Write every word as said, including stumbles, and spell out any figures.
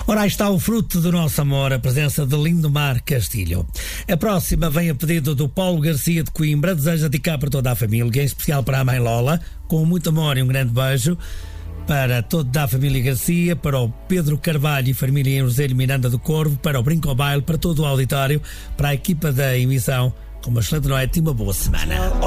Ora, aí está o fruto do nosso amor, a presença de Lindomar Castilho. A próxima vem a pedido do Paulo Garcia de Coimbra, deseja dedicar para toda a família, em especial para a mãe Lola, com muito amor e um grande beijo. Para toda a família Garcia, para o Pedro Carvalho e família em Roselho Miranda do Corvo, para o Brinco ao Baile, para todo o auditório, para a equipa da emissão, com uma excelente noite e uma boa semana.